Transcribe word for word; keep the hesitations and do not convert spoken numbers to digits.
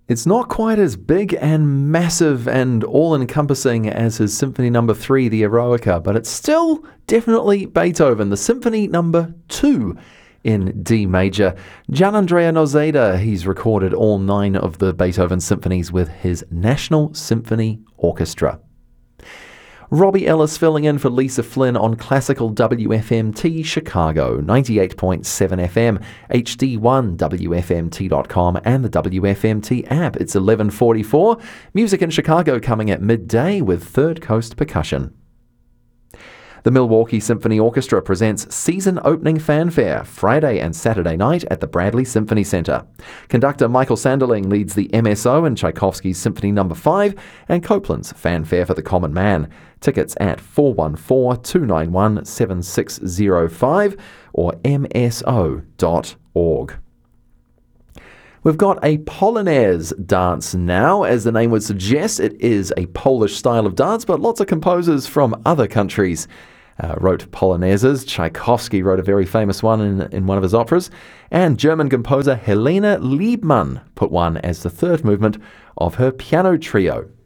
It's not quite as big and massive and all-encompassing as his Symphony Number three, the Eroica, but it's still definitely Beethoven, the Symphony Number two in D major. Gianandrea Noseda, he's recorded all nine of the Beethoven symphonies with his National Symphony Orchestra. Robbie Ellis filling in for Lisa Flynn on Classical W F M T Chicago, ninety-eight point seven F M, H D one, W F M T dot com, and the W F M T app. It's eleven forty-four. Music in Chicago coming at midday with Third Coast Percussion. The Milwaukee Symphony Orchestra presents Season Opening Fanfare Friday and Saturday night at the Bradley Symphony Center. Conductor Michael Sanderling leads the M S O in Tchaikovsky's Symphony Number five and Copland's Fanfare for the Common Man. Tickets at four one four, two nine one, seven six zero five or m s o dot org. We've got a Polonaise dance now. As the name would suggest, it is a Polish style of dance, but lots of composers from other countries uh, wrote Polonaises. Tchaikovsky wrote a very famous one in, in one of his operas, and German composer Helene Liebmann put one as the third movement of her piano trio.